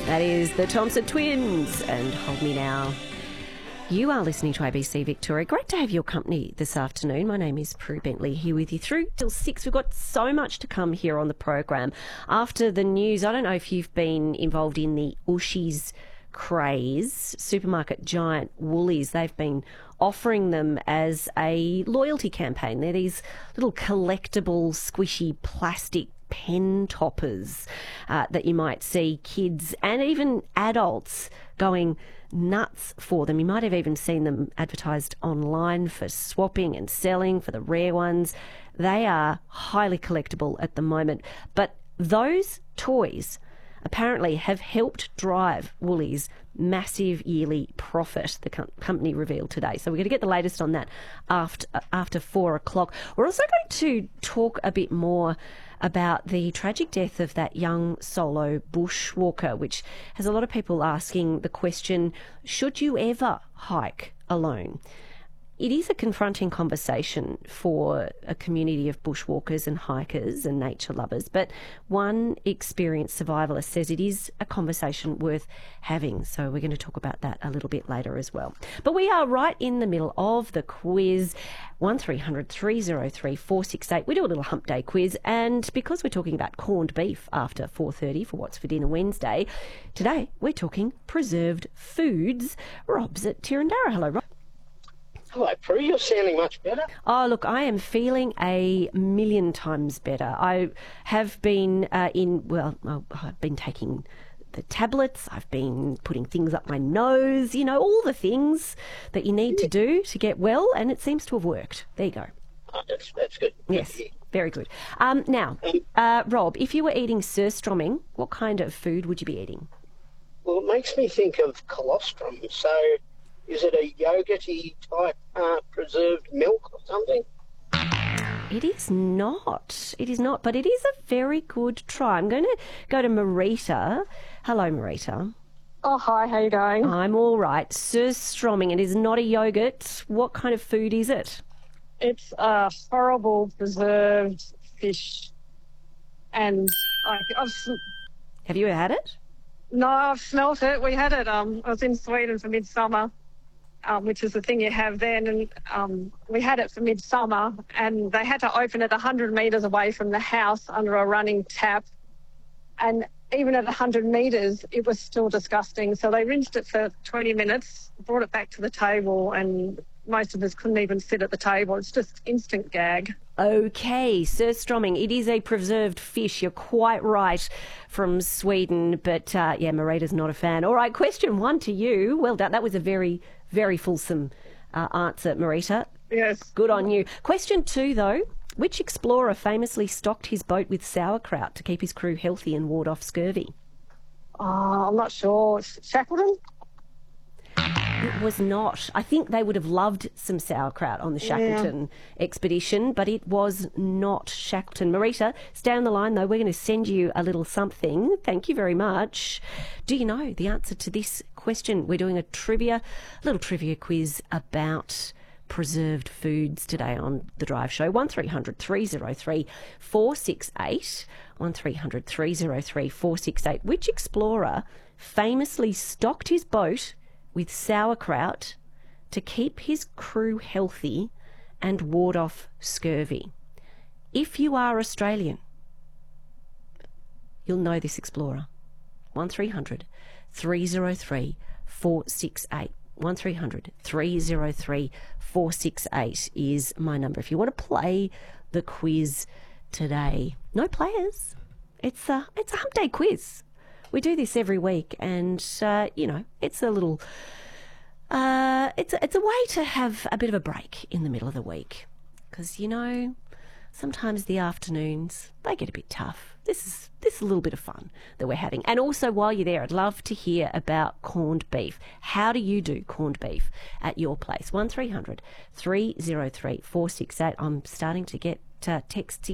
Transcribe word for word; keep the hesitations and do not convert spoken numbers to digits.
That is the Thompson Twins and Hold Me Now. You are listening to A B C Victoria. Great to have your company this afternoon. My name is Prue Bentley, here with you through till six. We've got so much to come here on the program. After the news, I don't know if you've been involved in the Ooshies craze. Supermarket giant Woolies, they've been offering them as a loyalty campaign. They're these little collectible, squishy plastic pen toppers uh, that you might see kids and even adults going nuts for them. You might have even seen them advertised online for swapping and selling for the rare ones. They are highly collectible at the moment. But those toys apparently have helped drive Woolies' massive yearly profit, the com- company revealed today. So we're going to get the latest on that after, after four o'clock. We're also going to talk a bit more about the tragic death of that young solo bushwalker, which has a lot of people asking the question, should you ever hike alone? It is a confronting conversation for a community of bushwalkers and hikers and nature lovers, but one experienced survivalist says it is a conversation worth having. So we're going to talk about that a little bit later as well. But we are right in the middle of the quiz, one three hundred three oh three four six eight. We do a little hump day quiz, and because we're talking about corned beef after four thirty for What's for Dinner Wednesday, today we're talking preserved foods. Rob's at Tirrandara. Hello, Rob. Hello, Prue. You're sounding much better. Oh, look, I am feeling a million times better. I have been uh, in, well, I've been taking the tablets. I've been putting things up my nose, you know, all the things that you need to do to get well, and it seems to have worked. There you go. Oh, that's, that's good. Yes, very good. Um, now, uh, Rob, if you were eating surströmming, what kind of food would you be eating? Well, it makes me think of colostrum. So is it a yogurty type uh, preserved milk or something? It is not. It is not, but it is a very good try. I'm going to go to Marita. Hello, Marita. Oh, hi. How you going? I'm all right. Surströmming. It is not a yogurt. What kind of food is it? It's a horrible preserved fish. And I, I've... Have you had it? No, I've smelt it. We had it. Um, I was in Sweden for midsummer. Um, which is the thing you have then, and um, we had it for midsummer, and they had to open it one hundred metres away from the house under a running tap, and even at one hundred metres it was still disgusting. So they rinsed it for twenty minutes, brought it back to the table, and most of us couldn't even sit at the table. It's just instant gag. Okay, surströmming. It is a preserved fish. You're quite right, from Sweden, but uh, yeah, Marita's not a fan. All right, question one to you. Well done. That was a very, very fulsome uh, answer, Marita. Yes. Good on you. Question two, though. Which explorer famously stocked his boat with sauerkraut to keep his crew healthy and ward off scurvy? Oh, I'm not sure. Shackleton? It was not. I think they would have loved some sauerkraut on the Shackleton yeah. expedition, but it was not Shackleton. Marita, stay on the line, though. We're going to send you a little something. Thank you very much. Do you know the answer to this question? We're doing a trivia, little trivia quiz about preserved foods today on The Drive Show. one three hundred three oh three four six eight. one three hundred three oh three four six eight. Which explorer famously stocked his boat with sauerkraut to keep his crew healthy and ward off scurvy? If you are Australian, you'll know this explorer. one three hundred three oh three four six eight. one three hundred three oh three four six eight is my number if you want to play the quiz today. No players. It's a, it's a hump day quiz. We do this every week, and, uh, you know, it's a little... Uh, it's, a, it's a way to have a bit of a break in the middle of the week. Because, you know, sometimes the afternoons, they get a bit tough. This is, this is a little bit of fun that we're having. And also, while you're there, I'd love to hear about corned beef. How do you do corned beef at your place? one three hundred three oh three four six eight. I'm starting to get uh, texts